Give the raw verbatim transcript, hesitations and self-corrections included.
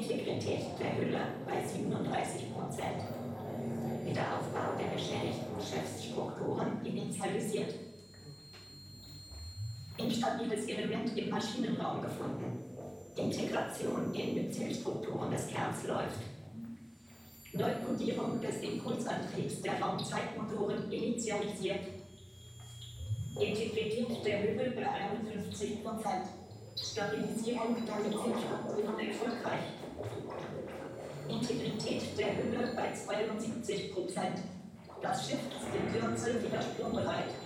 Integrität der Hülle bei siebenunddreißig Prozent. Wiederaufbau der beschädigten Schiffsstrukturen initialisiert. Instabiles Element im Maschinenraum gefunden. Integration in Myzelstrukturen des Kerns läuft. Neukodierung des Impulsantriebs der Raumzeitmotoren initialisiert. Integrität der Hülle bei einundfünfzig Prozent. Stabilisierung der Myzelstrukturen erfolgreich. Integrität der Hülle bei zweiundsiebzig Prozent. Das Schiff ist in Kürze wieder sturmbereit.